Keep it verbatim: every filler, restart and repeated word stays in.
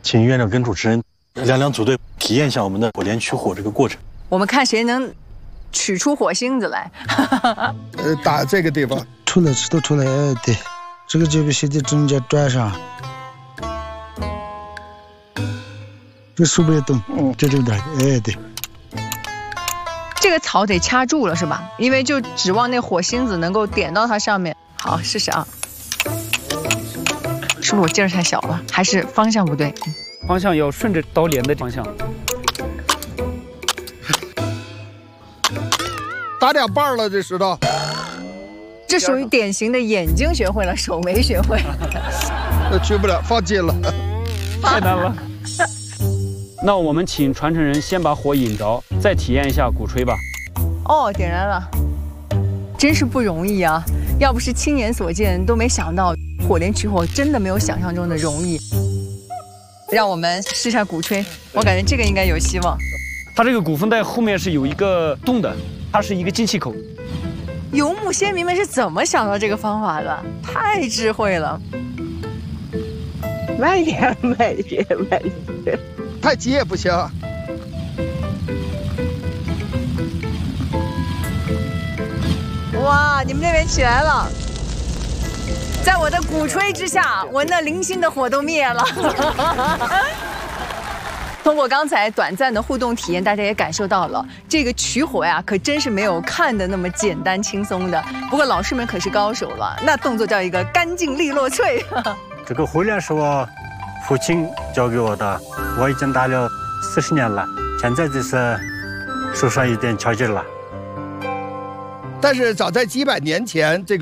请院长跟主持人两两组队，体验一下我们的火莲取火这个过程。 我们看谁能取出火星子来。 呃，打这个地方， 出来石头出来，哎，对，这个就必须得中间转上，这手不要动，嗯，这种的，哎，对。 这个草得掐住了是吧？因为就指望那火星子能够点到它上面。好，试试啊。是不是我劲儿太小了，还是方向不对？ 方向要顺着刀连的方向。 打两半了，这石头。 这属于典型的眼睛学会了，手没学会。 那去不了，放弃了。 太难了。那我们请传承人先把火引着，再体验一下鼓吹吧。 哦，点燃了，真是不容易啊！要不是亲眼所见，都没想到火莲取火真的没有想象中的容易。让我们试下鼓吹，我感觉这个应该有希望。 它这个鼓风带后面是有一个洞的，它是一个进气口。 游牧先民们是怎么想到这个方法的？太智慧了！ 慢一点，慢一点，慢一点。 太急也不行。 哇，你们那边起来了！在我的鼓吹之下，我那零星的火都灭了。通过刚才短暂的互动体验，大家也感受到了，这个取火呀，可真是没有看的那么简单轻松的。不过老师们可是高手了，那动作叫一个干净利落脆。 这个火莲是我父亲教给我的，我已经打了四十年了，现在就是手上有点巧劲了。 但是早在几百年前，这个。